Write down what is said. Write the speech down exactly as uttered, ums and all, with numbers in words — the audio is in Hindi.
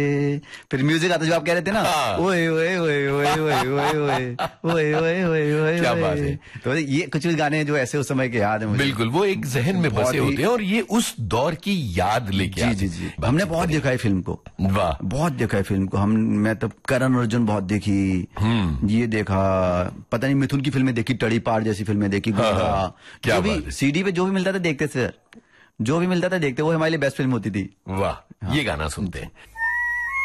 फिर म्यूजिक आता जो आप कह रहे थे ना, ओए ओए ओए ओए ओए ओए ओए ओए ओए ओए ओए, क्या बात है। तो ये कुछ गाने जो ऐसे उस समय के याद है मुझे। बिल्कुल, वो एक जहन में बसे होते हैं और ये उस दौर की याद लेके जी जी जी। हमने बहुत देखा है फिल्म को, वाह बहुत देखा है फिल्म को। हम मैं तो करण अर्जुन बहुत देखी, ये देखा, पता नहीं मिथुन की फिल्में देखी, टड़ी पार जैसी फिल्में देखी, जो भी सीडी पे जो भी मिलता था देखते थे, जो भी मिलता था देखते, वो हमारे लिए बेस्ट फिल्म होती थी। वाह, ये गाना सुनते हैं।